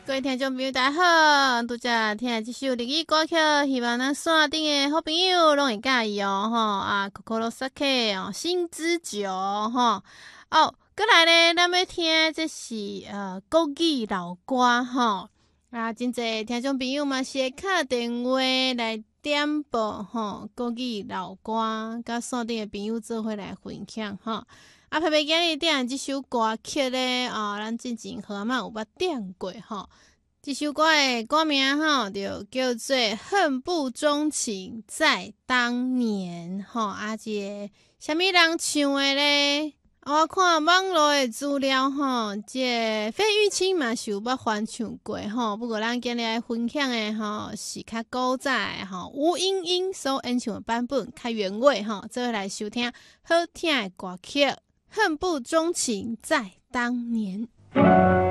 各位听众朋友，大家好！拄则听这首日语歌曲，希望咱线顶的好朋友拢会介意哦，Kokorosake 哦，星之酒吼哦。过来咧，咱要听这是国语老歌吼真侪听众朋友嘛是会敲电话来点播吼国语老歌，甲线顶的朋友做伙来分享吼。偏偏今日点这首歌曲咧，咱之前好嘛有捌点过吼。这首歌的歌名吼就叫做《恨不钟情在当年》吼，这什么人唱的咧？我看网络的资料吼，这费玉清嘛是有捌翻唱过吼，不过咱今日来分享的吼是较古早的吼，吴英英所演唱的版本较原味吼，做伙来收听好听的歌曲《恨不钟情在当年》。